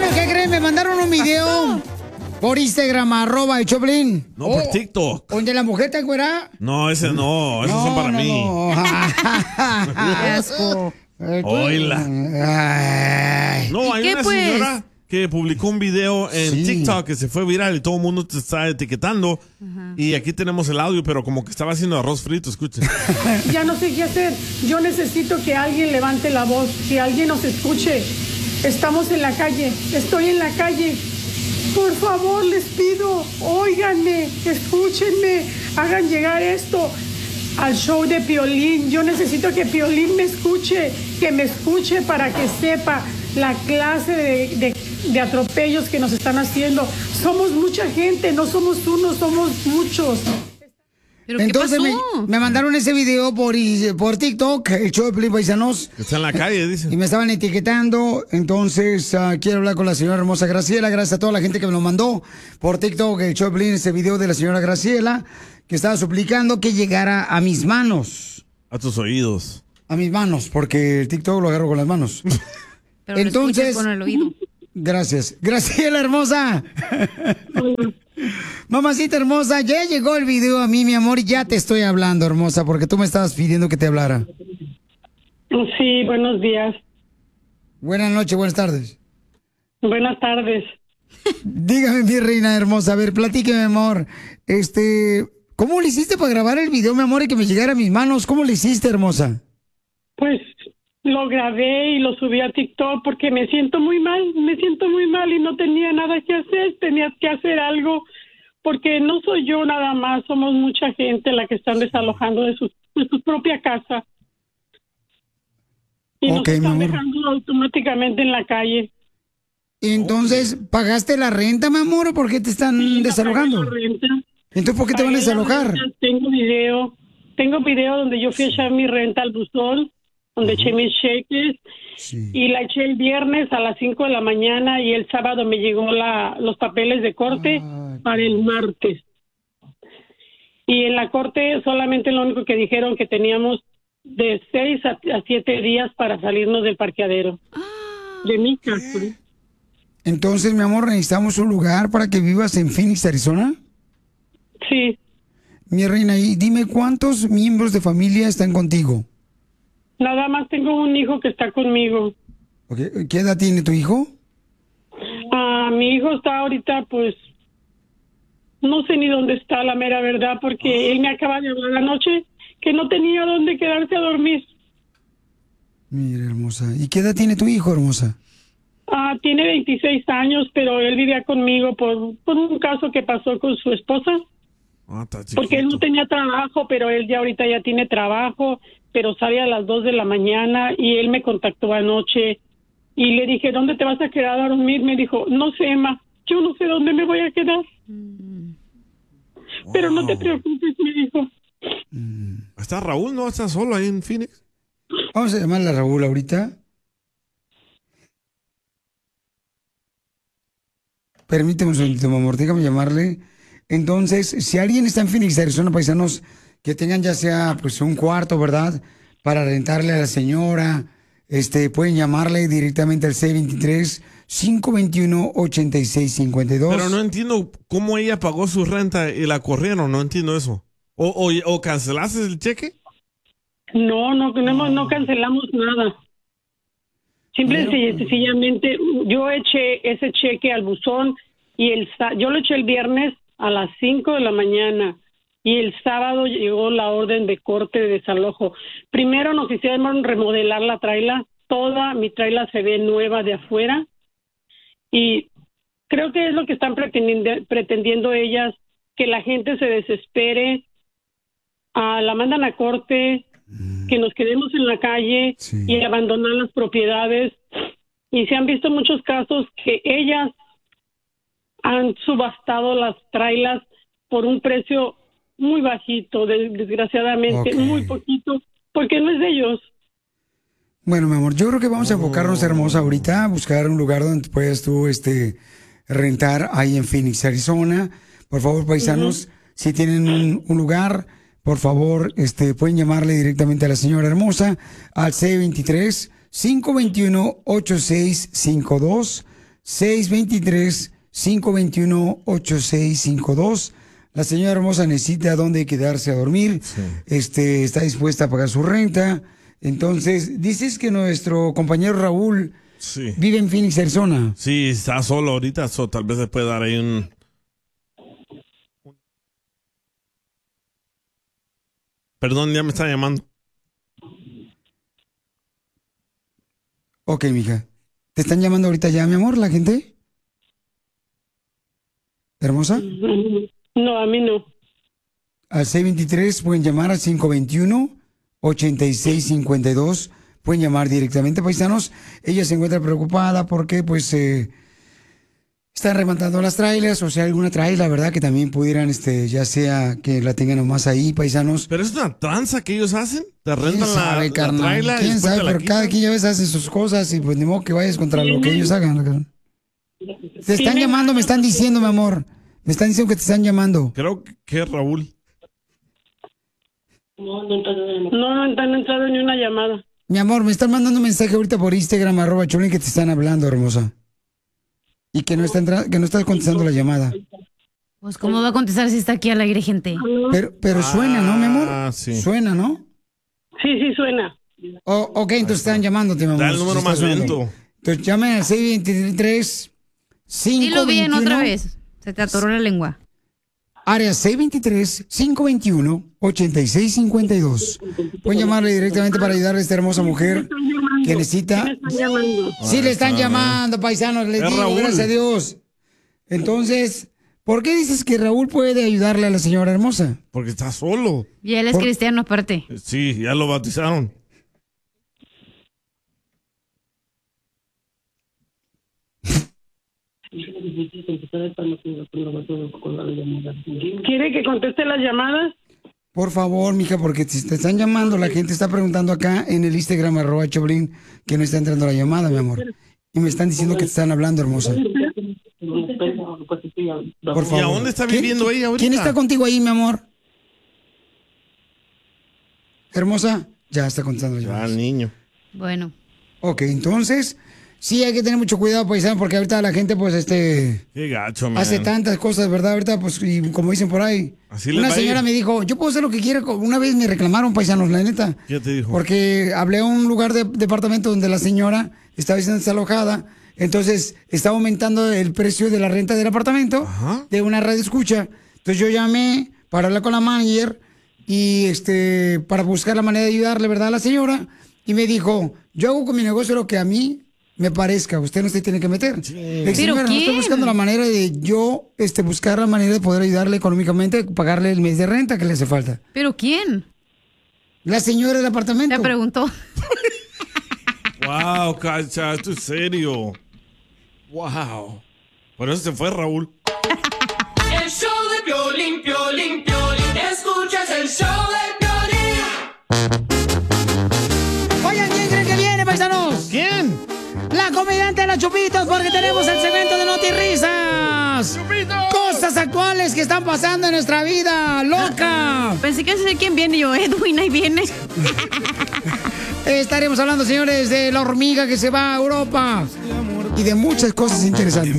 ¿qué creen? Me mandaron un video por Instagram, @el Choplin. No, por TikTok. ¿Donde la mujer te encuera? No, ese no. Esos son para mí. Qué asco. Oila. No, hay una señora que publicó un video en TikTok que se fue viral y todo el mundo te está etiquetando. Y aquí tenemos el audio, pero como que estaba haciendo arroz frito, escuchen. Ya no sé qué hacer. Yo necesito que alguien levante la voz, que alguien nos escuche. Estamos en la calle, estoy en la calle. Por favor, les pido, óiganme, escúchenme, hagan llegar esto al show de Piolín. Yo necesito que Piolín me escuche, que me escuche para que sepa la clase de atropellos que nos están haciendo. Somos mucha gente, no somos uno, somos muchos. Entonces me mandaron ese video por TikTok, el show de Piolín, paisanos. Está en la calle, dicen. Y me estaban etiquetando, entonces quiero hablar con la señora hermosa Graciela. Gracias a toda la gente que me lo mandó por TikTok, el show de Piolín, ese video de la señora Graciela, que estaba suplicando que llegara a mis manos. A tus oídos. A mis manos, porque el TikTok lo agarro con las manos. Pero entonces, con el oído. Gracias. Graciela hermosa. Mamacita hermosa, ya llegó el video a mí, mi amor, y ya te estoy hablando, hermosa, porque tú me estabas pidiendo que te hablara. Sí, buenos días. Buenas noches, buenas tardes. Buenas tardes. Dígame, mi reina hermosa, a ver, platíqueme, amor. ¿Cómo le hiciste para grabar el video, mi amor, y que me llegara a mis manos? ¿Cómo le hiciste, hermosa? Pues lo grabé y lo subí a TikTok porque me siento muy mal y no tenía nada que hacer, tenía que hacer algo, porque no soy yo nada más, somos mucha gente la que están desalojando de su propia casa. Y nos están dejando automáticamente en la calle. Entonces, ¿pagaste la renta, mi amor, o por qué te están desalojando? La renta. Entonces, ¿por qué te van a desalojar? Tengo video donde yo fui a echar mi renta al buzón, donde eché mis cheques, y la eché el viernes a las 5 de la mañana y el sábado me llegó los papeles de corte para el martes. Y en la corte solamente lo único que dijeron que teníamos de 6 a 7 días para salirnos del parqueadero de mi casa. Entonces, mi amor, necesitamos un lugar para que vivas en Phoenix, Arizona. Sí. Mi reina, y dime, ¿cuántos miembros de familia están contigo? Nada más tengo un hijo que está conmigo. Okay. ¿Qué edad tiene tu hijo? Mi hijo está ahorita, pues, no sé ni dónde está, la mera verdad, porque él me acaba de hablar anoche que no tenía dónde quedarse a dormir. Mira, hermosa. ¿Y qué edad tiene tu hijo, hermosa? Tiene 26 años, pero él vivía conmigo por un caso que pasó con su esposa. Porque él no tenía trabajo, pero él ya ahorita ya tiene trabajo, pero sale a las 2 de la mañana y él me contactó anoche y le dije, ¿dónde te vas a quedar a dormir? Me dijo, no sé, Emma, yo no sé dónde me voy a quedar. Pero no te preocupes, me dijo. ¿Está Raúl? ¿No está solo ahí en Phoenix? Vamos a llamarle a Raúl ahorita. Permíteme un segundito, mi amor, déjame llamarle. Entonces, si alguien está en Phoenix, Arizona, paisanos, que tengan ya sea pues un cuarto, ¿verdad?, para rentarle a la señora, pueden llamarle directamente al 623-521-8652. Pero no entiendo cómo ella pagó su renta y la corrieron, no entiendo eso. ¿O cancelaste el cheque? No cancelamos nada. Simple y sencillamente yo eché ese cheque al buzón y yo lo eché el viernes a las 5 de la mañana y el sábado llegó la orden de corte de desalojo. Primero nos hicieron remodelar la traila, toda mi traila se ve nueva de afuera y creo que es lo que están pretendiendo ellas, que la gente se desespere, la mandan a corte, que nos quedemos en la calle y abandonar las propiedades. Y se han visto muchos casos que ellas han subastado las trailas por un precio muy bajito, desgraciadamente, muy poquito, porque no es de ellos. Bueno, mi amor, yo creo que vamos a enfocarnos, hermosa, ahorita a buscar un lugar donde puedas tú rentar ahí en Phoenix, Arizona. Por favor, paisanos, si tienen un lugar, por favor, pueden llamarle directamente a la señora hermosa al 623-521-8652. 623-521-8652. La señora hermosa necesita dónde quedarse a dormir. Sí. Está dispuesta a pagar su renta. Entonces, dices que nuestro compañero Raúl vive en Phoenix, Arizona. Sí, está solo ahorita, tal vez le puede dar ahí un... Perdón, ya me está llamando. Ok, mija. ¿Te están llamando ahorita ya, mi amor, la gente? ¿Hermosa? No, a mí no. Al 623 pueden llamar al 521-8652. Pueden llamar directamente, paisanos. Ella se encuentra preocupada porque, pues, están rematando las trailers, o sea, alguna traila, ¿verdad? Que también pudieran, ya sea que la tengan nomás ahí, paisanos. ¿Pero es una tranza que ellos hacen? ¿Te rentan la traila? ¿Quién sabe? Pero cada quien ya ves hace sus cosas y pues ni modo que vayas contra lo que ellos hagan. Te están llamando, me están diciendo, mi amor. Me están diciendo que te están llamando. Creo que es Raúl. No han entrado ni una llamada. Mi amor, me están mandando un mensaje ahorita por Instagram, @Choplin, que te están hablando, hermosa. Y que no estás contestando la llamada. Pues, ¿cómo va a contestar si está aquí al aire, gente? Pero suena, ¿no, mi amor? Sí. Suena, ¿no? Sí, suena. Ok, entonces están llamándote, mi amor. Da el número más lento. Entonces llamen al 623-521. Dilo bien otra vez. Se te atoró la lengua. Área 623-521-8652. Pueden llamarle directamente para ayudar a esta hermosa mujer que necesita. Sí, le están llamando, paisanos, les digo, Raúl. Gracias a Dios. Entonces, ¿por qué dices que Raúl puede ayudarle a la señora hermosa? Porque está solo. Y él es cristiano aparte. Sí, ya lo bautizaron. ¿Quiere que conteste las llamadas? Por favor, mija, porque te están llamando. La gente está preguntando acá en el Instagram @Choplin que no está entrando la llamada, mi amor. Y me están diciendo que te están hablando, hermosa. Por favor. ¿Y a dónde está viviendo ella ahorita? ¿Quién está contigo ahí, mi amor? Hermosa, ya está contestando la llamada. El niño. Bueno. Ok, entonces, sí hay que tener mucho cuidado, paisano, porque ahorita la gente, pues, Qué gacho, man. hace tantas cosas, ¿verdad? Ahorita, pues, y como dicen por ahí. Una señora me dijo, yo puedo hacer lo que quiera. Una vez me reclamaron, paisanos, la neta. ¿Qué te dijo? Porque hablé a un lugar de departamento donde la señora estaba siendo desalojada. Entonces, estaba aumentando el precio de la renta del apartamento. Ajá. De una radio escucha. Entonces, yo llamé para hablar con la manager y, para buscar la manera de ayudarle, ¿verdad? A la señora. Y me dijo, yo hago con mi negocio lo que a mí me parezca, usted no se tiene que meter. Sí. ¿Pero quién? No estoy buscando la manera de yo, buscar la manera de poder ayudarle económicamente, pagarle el mes de renta que le hace falta. ¿Pero quién? La señora del apartamento. Me preguntó. Wow, Cacha, esto es serio. Wow. Por eso se fue Raúl. El show de Piolín, Piolín, Piolín. Escuchas el show de Piolín. Oigan, ¿quién creen que viene, paisanos? ¿Quién? La comediante de los Chupitos, porque tenemos el segmento de Notirrisas. ¡Chupitos! Cosas actuales que están pasando en nuestra vida, loca. Pensé que sé quién viene, yo, Edwin, ahí viene. Estaremos hablando, señores, de la hormiga que se va a Europa y de muchas cosas interesantes.